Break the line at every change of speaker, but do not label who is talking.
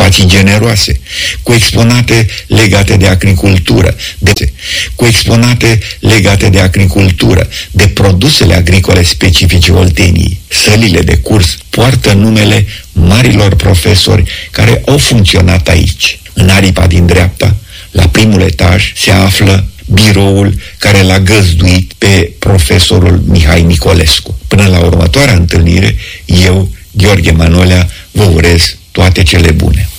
spații generoase, cu exponate legate de agricultură, de produsele agricole specifice Olteniei. Sălile de curs poartă numele marilor profesori care au funcționat aici. În aripa din dreapta, la primul etaj, se află biroul care l-a găzduit pe profesorul Mihai Nicolescu. Până la următoarea întâlnire, eu, Gheorghe Manolea, vă urez toate cele bune.